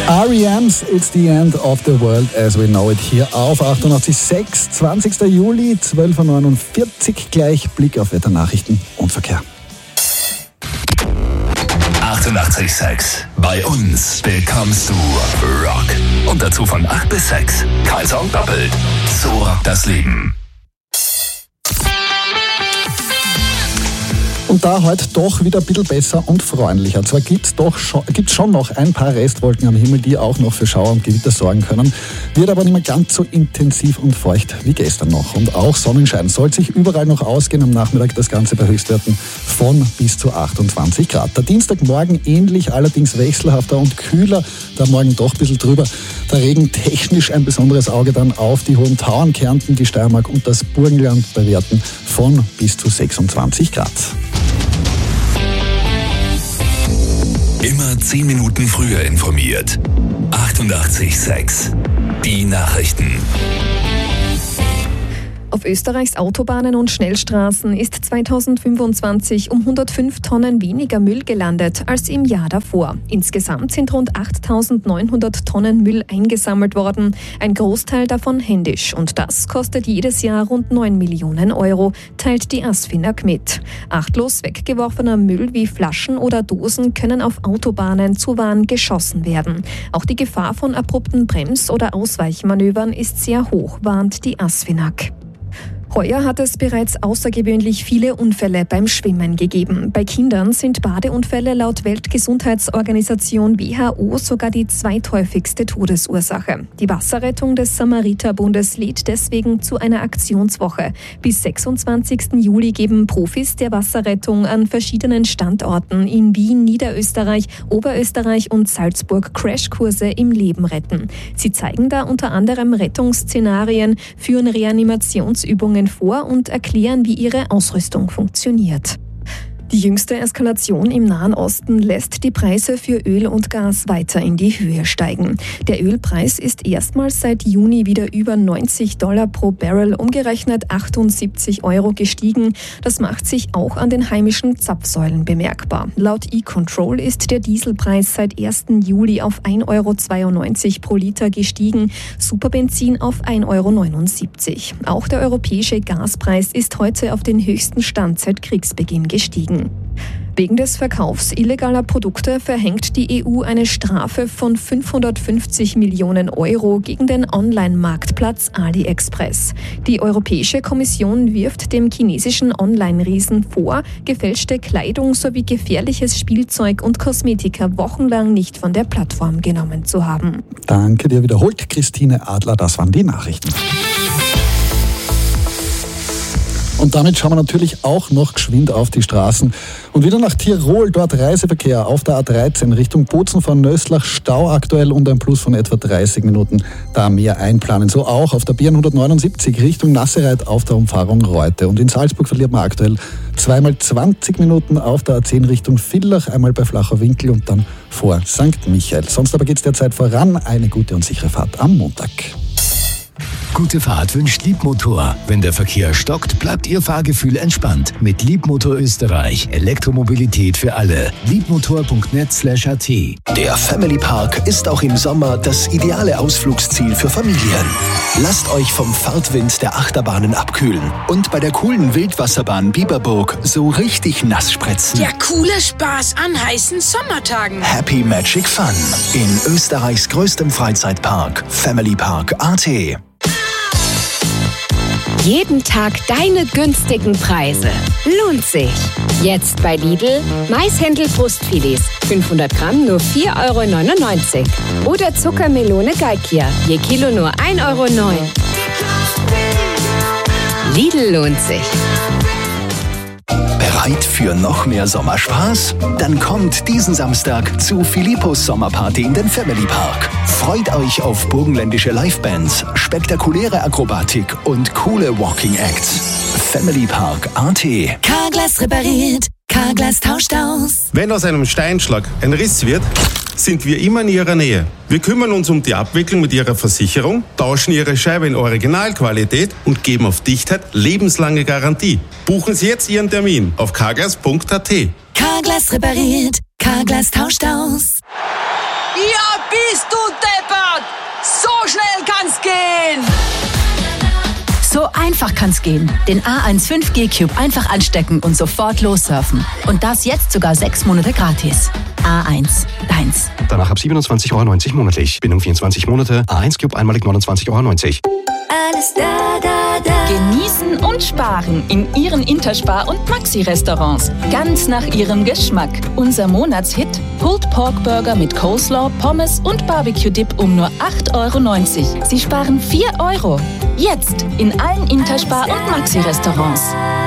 R.E.M's It's the End of the World as we know it hier auf 88.6, 20. Juli, 12.49 Uhr, gleich Blick auf Wetternachrichten und Verkehr. 88.6. Bei uns bekommst du Rock. Und dazu von 8 bis 6. Kein Song doppelt. So rockt das Leben. Und da heute doch wieder ein bisschen besser und freundlicher. Zwar gibt's schon noch ein paar Restwolken am Himmel, die auch noch für Schauer und Gewitter sorgen können, wird aber nicht mehr ganz so intensiv und feucht wie gestern noch. Und auch Sonnenschein soll sich überall noch ausgehen. Am Nachmittag das Ganze bei Höchstwerten von bis zu 28 Grad. Der Dienstagmorgen ähnlich, allerdings wechselhafter und kühler. Da morgen doch ein bisschen drüber. Der Regen technisch ein besonderes Auge dann auf die hohen Tauern, Kärnten, die Steiermark und das Burgenland bei Werten von bis zu 26 Grad. Immer 10 Minuten früher informiert. 88.6. Die Nachrichten. Auf Österreichs Autobahnen und Schnellstraßen ist 2025 um 105 Tonnen weniger Müll gelandet als im Jahr davor. Insgesamt sind rund 8.900 Tonnen Müll eingesammelt worden, ein Großteil davon händisch. Und das kostet jedes Jahr rund 9 Millionen Euro, teilt die ASFINAG mit. Achtlos weggeworfener Müll wie Flaschen oder Dosen können auf Autobahnen zu Waren geschossen werden. Auch die Gefahr von abrupten Brems- oder Ausweichmanövern ist sehr hoch, warnt die ASFINAG. Heuer hat es bereits außergewöhnlich viele Unfälle beim Schwimmen gegeben. Bei Kindern sind Badeunfälle laut Weltgesundheitsorganisation WHO sogar die zweithäufigste Todesursache. Die Wasserrettung des Samariterbundes lädt deswegen zu einer Aktionswoche. Bis 26. Juli geben Profis der Wasserrettung an verschiedenen Standorten in Wien, Niederösterreich, Oberösterreich und Salzburg Crashkurse im Leben retten. Sie zeigen da unter anderem Rettungsszenarien, führen Reanimationsübungen vor und erklären, wie ihre Ausrüstung funktioniert. Die jüngste Eskalation im Nahen Osten lässt die Preise für Öl und Gas weiter in die Höhe steigen. Der Ölpreis ist erstmals seit Juni wieder über $90 pro Barrel, umgerechnet 78 Euro gestiegen. Das macht sich auch an den heimischen Zapfsäulen bemerkbar. Laut E-Control ist der Dieselpreis seit 1. Juli auf 1,92 Euro pro Liter gestiegen, Superbenzin auf 1,79 Euro. Auch der europäische Gaspreis ist heute auf den höchsten Stand seit Kriegsbeginn gestiegen. Wegen des Verkaufs illegaler Produkte verhängt die EU eine Strafe von 550 Millionen Euro gegen den Online-Marktplatz AliExpress. Die Europäische Kommission wirft dem chinesischen Online-Riesen vor, gefälschte Kleidung sowie gefährliches Spielzeug und Kosmetika wochenlang nicht von der Plattform genommen zu haben. Danke dir, wiederholt Christine Adler, das waren die Nachrichten. Und damit schauen wir natürlich auch noch geschwind auf die Straßen. Und wieder nach Tirol, dort Reiseverkehr auf der A13 Richtung Bozen von Nöslach, Stau aktuell und ein Plus von etwa 30 Minuten. Da mehr einplanen. So auch auf der B179 Richtung Nassereit auf der Umfahrung Reute. Und in Salzburg verliert man aktuell zweimal 20 Minuten auf der A10 Richtung Villach, einmal bei Flacher Winkel und dann vor St. Michael. Sonst aber geht es derzeit voran. Eine gute und sichere Fahrt am Montag. Gute Fahrt wünscht Liebmotor. Wenn der Verkehr stockt, bleibt Ihr Fahrgefühl entspannt. Mit Liebmotor Österreich. Elektromobilität für alle. Liebmotor.net/at. Der Family Park ist auch im Sommer das ideale Ausflugsziel für Familien. Lasst euch vom Fahrtwind der Achterbahnen abkühlen und bei der coolen Wildwasserbahn Biberburg so richtig nass spritzen. Der coole Spaß an heißen Sommertagen. Happy Magic Fun in Österreichs größtem Freizeitpark, Family Park AT. Jeden Tag deine günstigen Preise. Lohnt sich. Jetzt bei Lidl Maishändel-Brustfilets. 500 Gramm nur 4,99 Euro. Oder Zuckermelone Galkia. Je Kilo nur 1,09 Euro. Lidl lohnt sich. Bereit für noch mehr Sommerspaß? Dann kommt diesen Samstag zu Philippos Sommerparty in den Family Park. Freut euch auf burgenländische Livebands, spektakuläre Akrobatik und coole Walking Acts. Family Park AT. Carglass repariert, Carglass tauscht aus. Wenn aus einem Steinschlag ein Riss wird, sind wir immer in Ihrer Nähe. Wir kümmern uns um die Abwicklung mit Ihrer Versicherung, tauschen Ihre Scheibe in Originalqualität und geben auf Dichtheit lebenslange Garantie. Buchen Sie jetzt Ihren Termin auf carglass.at. Carglass repariert, Carglass tauscht aus. Ja, bist du einfach kann's gehen. Den A1 5G Cube einfach anstecken und sofort lossurfen. Und das jetzt sogar 6 Monate gratis. A1, deins. Danach ab 27,90 € monatlich. Bindung 24 Monate. A1 Cube einmalig 29,90 €. Alles da. Genießen und sparen in Ihren Interspar- und Maxi-Restaurants. Ganz nach Ihrem Geschmack. Unser Monatshit: Pulled Pork Burger mit Coleslaw, Pommes und Barbecue-Dip um nur 8,90 €. Sie sparen 4 €. Jetzt in allen Interspar- und Maxi-Restaurants.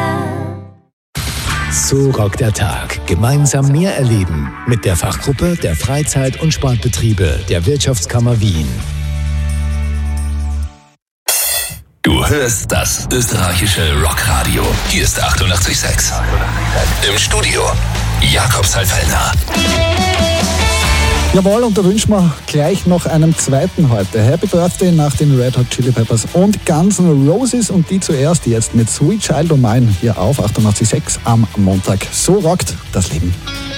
So rockt der Tag. Gemeinsam mehr erleben. Mit der Fachgruppe der Freizeit- und Sportbetriebe der Wirtschaftskammer Wien. Du hörst das österreichische Rockradio. Hier ist 88,6. Im Studio Jakob Salfellner. Jawohl, und da wünschen wir gleich noch einen zweiten heute. Happy Birthday nach den Red Hot Chili Peppers und Guns N' Roses, und die zuerst jetzt mit Sweet Child O' Mine hier auf 88,6 am Montag. So rockt das Leben.